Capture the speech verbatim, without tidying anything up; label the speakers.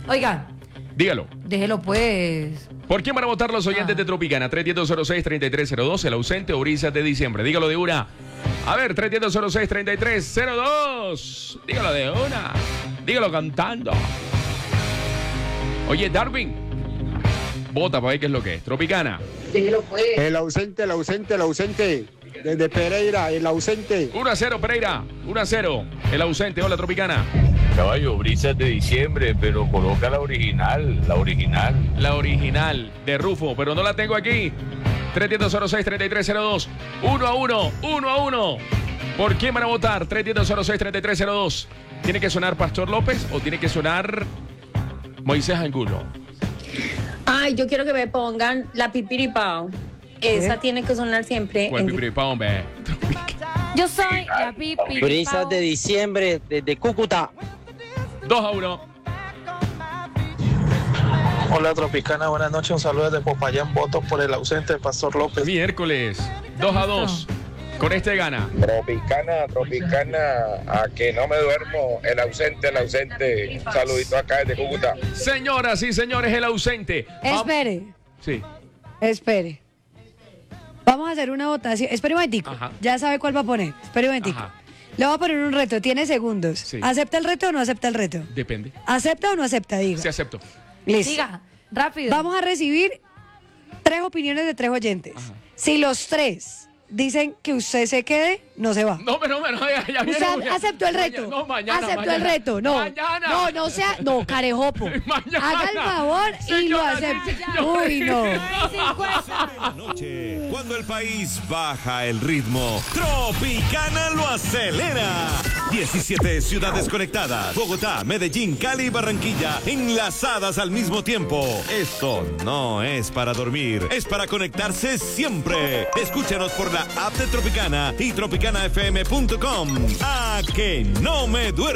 Speaker 1: Oiga.
Speaker 2: Dígalo.
Speaker 1: Déjelo pues.
Speaker 2: ¿Por quién van a votar los oyentes ah. de Tropicana? tres uno cero, cero seis, tres tres cero dos, el ausente o brisas de diciembre. Dígalo de una. A ver, tres uno cero, cero seis, tres tres cero dos. Dígalo de una. Dígalo cantando. Oye, Darwin. Vota para ver qué es lo que es. Tropicana.
Speaker 3: Dígalo pues. El ausente, el ausente, el ausente. Desde Pereira, el ausente.
Speaker 2: uno a cero, Pereira. uno a cero. El ausente. Hola, Tropicana.
Speaker 4: Caballo, brisas de diciembre, pero coloca la original, la original.
Speaker 2: La original de Rufo, pero no la tengo aquí. tres uno cero, seis tres tres cero dos. uno a uno, uno a uno. ¿Por quién van a votar? tres uno cero, seis tres tres cero dos. ¿Tiene que sonar Pastor López o tiene que sonar Moisés Angulo?
Speaker 5: Ay, yo quiero que me pongan la pipiripao. Esa ¿Eh? Tiene que sonar siempre.
Speaker 2: ¿Cuál pipiripao, hombre?
Speaker 1: Yo soy la pipiripao.
Speaker 6: Brisas de diciembre desde Cúcuta.
Speaker 2: dos a uno.
Speaker 7: Hola Tropicana, buenas noches, un saludo desde Popayán, votos por el ausente Pastor López.
Speaker 2: Miércoles, dos a dos. Con este gana.
Speaker 8: Tropicana, Tropicana, a que no me duermo, el ausente, el ausente. Un saludito acá desde Cúcuta.
Speaker 2: Señoras y señores, el ausente.
Speaker 9: Espere.
Speaker 2: Sí.
Speaker 9: Espere. Vamos a hacer una votación. Espere un momentico. Ajá. Ya sabe cuál va a poner. Espere un momentico. Ajá. Le voy a poner un reto. Tiene segundos. Sí. ¿Acepta el reto o no acepta el reto?
Speaker 2: Depende.
Speaker 9: ¿Acepta o no acepta? Diga.
Speaker 2: Sí, acepto.
Speaker 9: Listo.
Speaker 1: Diga, rápido.
Speaker 9: Vamos a recibir tres opiniones de tres oyentes. Ajá. Si los tres dicen que usted se quede, no se va.
Speaker 2: No, pero no, no, ya, ya
Speaker 9: viene. Usted aceptó el reto.
Speaker 2: No, mañana,
Speaker 9: aceptó
Speaker 2: mañana.
Speaker 9: el reto. No.
Speaker 2: Mañana.
Speaker 9: No, no sea. No, carejopo.
Speaker 2: Mañana.
Speaker 9: Haga el favor y señora, lo acepte. Uy, no.
Speaker 10: Noche, cuando el país baja el ritmo, Tropicana lo acelera. diecisiete ciudades conectadas. Bogotá, Medellín, Cali y Barranquilla enlazadas al mismo tiempo. Esto no es para dormir, es para conectarse siempre. Escúchanos por la app de Tropicana y tropicana f m punto com. A que no me duermo.